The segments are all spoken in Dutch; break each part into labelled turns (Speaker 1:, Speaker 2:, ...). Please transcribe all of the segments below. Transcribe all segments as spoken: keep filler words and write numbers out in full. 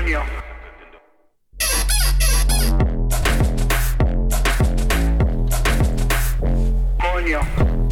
Speaker 1: Coño. Coño.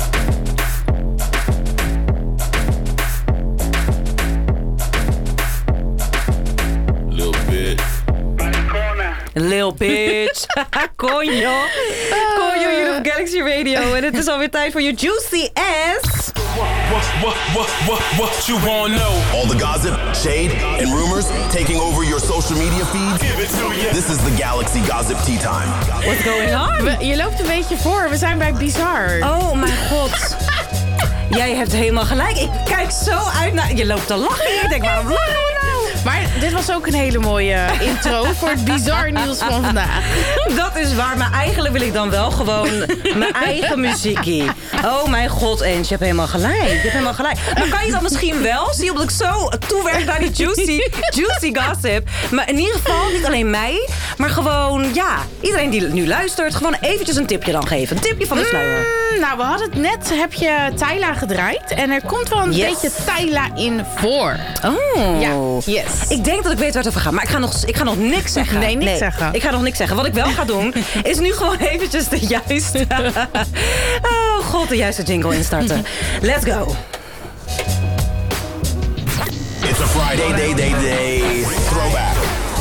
Speaker 2: Lil bitch.
Speaker 1: Maricona.
Speaker 3: Lil bitch. Konjo. Konjo hier op Galaxy Radio. En het is alweer tijd voor je Juicy Ass.
Speaker 2: What, what, what, what, what you wanna know?
Speaker 4: All the gossip, shade, and rumors taking over your social media feeds?
Speaker 2: Give it to you.
Speaker 4: This is the Galaxy Gossip Tea Time.
Speaker 3: What's going on?
Speaker 5: We- je loopt een beetje voor. We zijn bij Bizar.
Speaker 3: Oh mijn god. Jij hebt helemaal gelijk. Ik kijk zo uit naar... Je loopt te lachen hier. Ik denk, waarom lachen we nou?
Speaker 5: Maar dit was ook een hele mooie intro voor het Bizar nieuws van vandaag.
Speaker 3: Dat is waar, maar eigenlijk wil ik dan wel gewoon mijn eigen muziekie. Oh mijn god, Ens, je hebt helemaal gelijk. Je hebt helemaal gelijk. Maar kan je dan misschien wel, zie je, omdat ik zo toewerk naar die juicy, juicy gossip. Maar in ieder geval, niet alleen mij, maar gewoon, ja, iedereen die nu luistert, gewoon eventjes een tipje dan geven. Een tipje van de sluier.
Speaker 5: Mm, nou, we hadden het net, heb je Tyla gedraaid. En er komt wel een
Speaker 3: Yes.
Speaker 5: beetje Tyla in voor.
Speaker 3: Oh.
Speaker 5: Ja, yes.
Speaker 3: Ik denk dat ik weet waar het over gaat, maar ik ga nog, ik ga nog niks zeggen.
Speaker 5: Nee, niks zeggen.
Speaker 3: Ik ga nog niks zeggen. Wat ik wel ga doen, is nu gewoon eventjes de juiste... Oh god, de juiste jingle instarten. Let's go.
Speaker 4: It's a Friday, day, day, day. Throwback.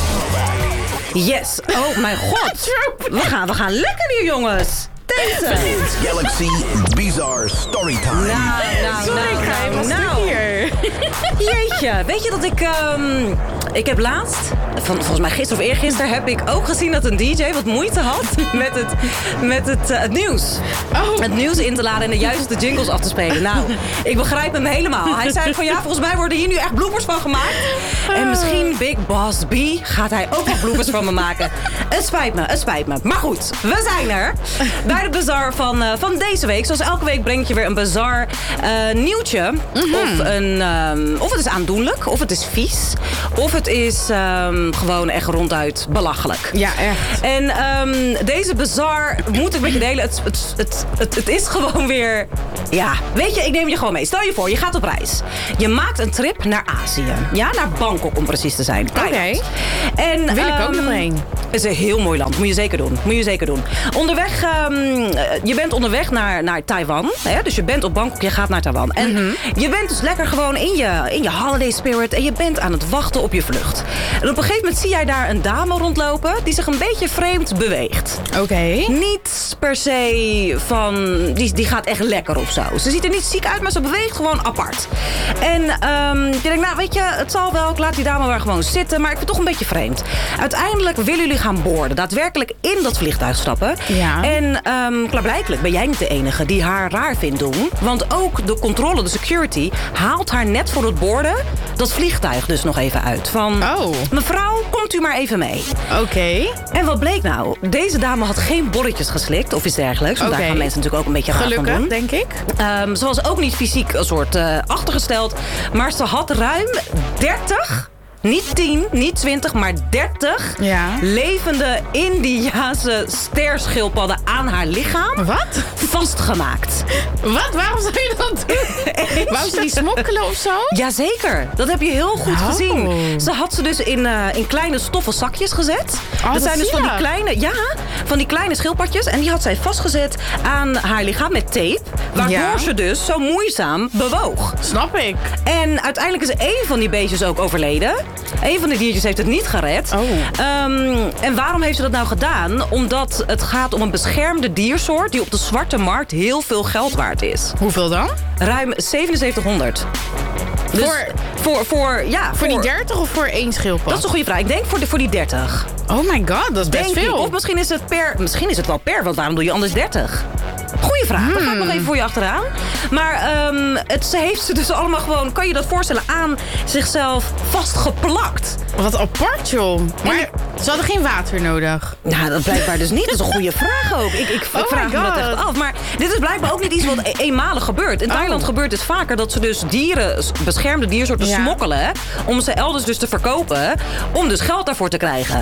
Speaker 3: Yes. Oh mijn god. We gaan, we gaan lekker hier, jongens. Deze.
Speaker 4: It's Galaxy Bizarre Storytime.
Speaker 3: Nou, nou,
Speaker 5: Sorry,
Speaker 3: nou,
Speaker 5: Kai, was
Speaker 3: nou,
Speaker 5: niet
Speaker 3: nou.
Speaker 5: hier.
Speaker 3: Jeetje, weet je dat ik... ehm, ik heb laatst, van, volgens mij gisteren of eergisteren... heb ik ook gezien dat een D J wat moeite had met het, met het, eh, het nieuws.
Speaker 5: Oh.
Speaker 3: Het nieuws in te laden en de juiste jingles af te spelen. Nou, ik begrijp hem helemaal. Hij zei van ja, volgens mij worden hier nu echt bloopers van gemaakt. En misschien Big Boss B gaat hij ook nog bloopers van me maken. Het spijt me, het spijt me. Maar goed, we zijn er. Bij de Bizar van, uh, van deze week. Zoals elke week breng ik je weer een bizar uh, nieuwtje. Mm-hmm. Of, een, um, of het is aandoenlijk, of het is vies. Of het is um, gewoon echt ronduit belachelijk.
Speaker 5: Ja, echt.
Speaker 3: En um, deze bizar moet ik met je delen. Het, het, het, het, het is gewoon weer... Ja, weet je, ik neem je gewoon mee. Stel je voor, je gaat op reis. Je maakt een trip naar Azië. Ja, naar Bangkok om precies te zijn.
Speaker 5: Oké. Okay.
Speaker 3: En
Speaker 5: wil ik ook
Speaker 3: um,
Speaker 5: nog heen.
Speaker 3: Het is een heel mooi land. Moet je zeker doen. Moet je zeker doen. Onderweg, um, je bent onderweg naar, naar Taiwan. Hè? Dus je bent op Bangkok, je gaat naar Taiwan. En mm-hmm. je bent dus lekker gewoon in je, in je holiday spirit. En je bent aan het wachten op je vlucht. En op een gegeven moment zie jij daar een dame rondlopen die zich een beetje vreemd beweegt.
Speaker 5: Oké. Okay.
Speaker 3: Niet per se van... Die, die gaat echt lekker of zo. Ze ziet er niet ziek uit, maar ze beweegt gewoon apart. En um, je denkt, nou weet je, het zal wel. Ik laat die dame maar gewoon zitten. Maar ik vind het toch een beetje vreemd. Uiteindelijk willen jullie gaan boorden. Daadwerkelijk in dat vliegtuig stappen.
Speaker 5: Ja.
Speaker 3: En um, klaarblijkelijk ben jij niet de enige die haar raar vindt doen. Want ook de controle, de security, haalt haar net voor het boorden dat vliegtuig dus nog even uit. Van,
Speaker 5: oh.
Speaker 3: mevrouw, komt u maar even mee.
Speaker 5: Oké. Okay.
Speaker 3: En wat bleek nou? Deze dame had geen borretjes geslikt of iets dergelijks. Want okay. daar gaan mensen natuurlijk ook een beetje raar
Speaker 5: Gelukkig,
Speaker 3: van doen.
Speaker 5: denk ik.
Speaker 3: Um, ze was ook niet fysiek een soort uh, achtergesteld. Maar ze had ruim dertig... Niet tien, niet twintig, maar dertig
Speaker 5: ja.
Speaker 3: levende Indiase sterschildpadden aan haar lichaam.
Speaker 5: Wat?
Speaker 3: Vastgemaakt.
Speaker 5: Wat? Waarom zou je dat doen? Wou ze die smokkelen of zo?
Speaker 3: Jazeker, dat heb je heel goed oh. gezien. Ze had ze dus in, uh, in kleine stoffen zakjes gezet.
Speaker 5: Oh,
Speaker 3: dat,
Speaker 5: dat
Speaker 3: zijn dus van die, kleine, ja, van die kleine schildpadjes. En die had zij vastgezet aan haar lichaam met tape. Waardoor ja. ze dus zo moeizaam bewoog.
Speaker 5: Snap ik.
Speaker 3: En uiteindelijk is één van die beestjes ook overleden. Een van de diertjes heeft het niet gered.
Speaker 5: Oh.
Speaker 3: Um, en waarom heeft ze dat nou gedaan? Omdat het gaat om een beschermde diersoort die op de zwarte markt heel veel geld waard is.
Speaker 5: Hoeveel dan?
Speaker 3: Ruim zevenenzeventighonderd. Dus
Speaker 5: voor,
Speaker 3: voor, voor, ja,
Speaker 5: voor, voor die dertig of voor één schildpad?
Speaker 3: Dat is een goede vraag. Ik denk voor, de, voor die dertig.
Speaker 5: Oh my god, dat is best
Speaker 3: denk
Speaker 5: veel.
Speaker 3: Ik. Of misschien is, het per, misschien is het wel per, want waarom doe je anders dertig? Goeie vraag, hmm. daar ga ik nog even voor je achteraan. Maar um, het, ze heeft ze dus allemaal gewoon, kan je dat voorstellen, aan zichzelf vastgeplakt.
Speaker 5: Wat apart, joh. Maar en, ze hadden geen water nodig.
Speaker 3: Nou, dat blijkbaar dus niet. Dat is een goede vraag ook. Ik, ik,
Speaker 5: oh
Speaker 3: ik vraag me dat echt af. Maar dit is blijkbaar ook niet iets wat eenmalig gebeurt. In Thailand oh. gebeurt het vaker dat ze dus dieren, beschermde diersoorten ja. smokkelen. Om ze elders dus te verkopen. Om dus geld daarvoor te krijgen.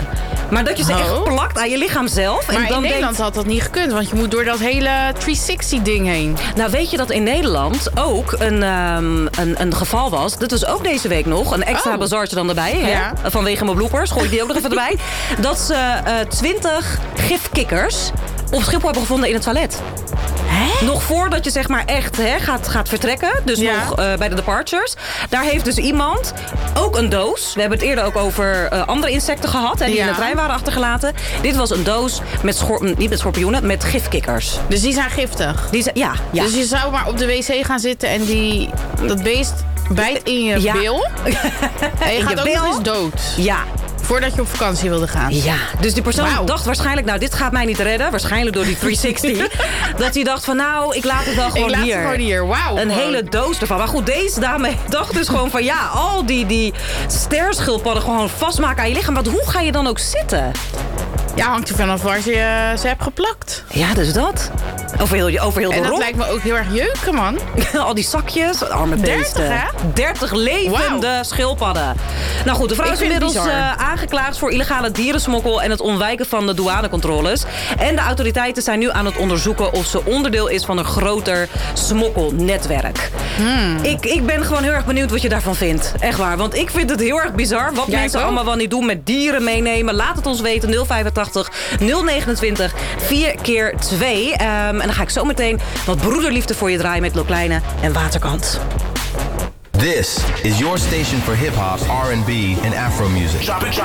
Speaker 3: Maar dat je ze
Speaker 5: Oh.
Speaker 3: echt plakt aan je lichaam zelf.
Speaker 5: Maar
Speaker 3: en dan
Speaker 5: in Nederland
Speaker 3: denkt,
Speaker 5: had dat niet gekund, want je moet door dat hele driehonderdzestig-ding heen.
Speaker 3: nou, weet je dat in Nederland ook een, um, een, een geval was? Dit was ook deze week nog. Een extra
Speaker 5: Oh.
Speaker 3: bazartje dan erbij. Hè?
Speaker 5: Ja.
Speaker 3: Vanwege mijn bloopers. Gooi ik die ook nog even erbij. Dat ze twintig gifkikkers op Schiphol hebben gevonden in het toilet. Hè? Nog voordat je zeg maar echt hè, gaat, gaat vertrekken. Dus
Speaker 5: Ja.
Speaker 3: nog uh, bij de departures. Daar heeft dus iemand ook een doos. We hebben het eerder ook over uh, andere insecten gehad. Hè, die
Speaker 5: Ja.
Speaker 3: in de trein waren achtergelaten. Dit was een doos met schor- niet met schorpioenen, met gifkikkers.
Speaker 5: Dus die zijn giftig.
Speaker 3: Die ze, ja, ja.
Speaker 5: Dus je zou maar op de wc gaan zitten en die, dat beest bijt in je
Speaker 3: Ja.
Speaker 5: bil. En je
Speaker 3: In
Speaker 5: gaat
Speaker 3: je
Speaker 5: ook
Speaker 3: bil?
Speaker 5: nog eens dood.
Speaker 3: Ja,
Speaker 5: Voordat je op vakantie wilde gaan.
Speaker 3: ja. Dus die persoon
Speaker 5: Wauw.
Speaker 3: dacht waarschijnlijk, nou dit gaat mij niet redden. Waarschijnlijk door die driehonderdzestig. Dat hij dacht van nou, ik laat het wel gewoon
Speaker 5: Ik laat
Speaker 3: hier.
Speaker 5: het gewoon hier. Wauw.
Speaker 3: Een
Speaker 5: gewoon.
Speaker 3: hele doos ervan. Maar goed, deze dame dacht dus gewoon van ja, al die, die sterschildpadden gewoon vastmaken aan je lichaam. Want hoe ga je dan ook zitten?
Speaker 5: Ja, hangt er vanaf waar je uh, ze hebt geplakt.
Speaker 3: Ja, dus dat. Over heel, over heel de
Speaker 5: En dat
Speaker 3: rok.
Speaker 5: lijkt me ook heel erg jeuken, man.
Speaker 3: Al die zakjes, arme
Speaker 5: dertig,
Speaker 3: beesten.
Speaker 5: hè?
Speaker 3: dertig levende
Speaker 5: Wauw.
Speaker 3: schildpadden. Nou goed, de vrouw
Speaker 5: Ik
Speaker 3: is
Speaker 5: vind het
Speaker 3: inmiddels
Speaker 5: bizar.
Speaker 3: uh, aangeklaagd voor illegale dierensmokkel en het ontwijken van de douanecontroles. En de autoriteiten zijn nu aan het onderzoeken of ze onderdeel is van een groter smokkelnetwerk.
Speaker 5: Hmm.
Speaker 3: Ik, ik ben gewoon heel erg benieuwd wat je daarvan vindt. Echt waar, want ik vind het heel erg bizar wat
Speaker 5: Ja, ik
Speaker 3: mensen
Speaker 5: ook.
Speaker 3: allemaal wel niet doen met dieren meenemen. Laat het ons weten, nul vijfentachtig nul negenentwintig vier keer twee. Um, en dan ga ik zo meteen wat broederliefde voor je draaien met Loklijne en Waterkant.
Speaker 4: This is your station for hip hop, R and B, and Afro music.
Speaker 1: Drop it, drop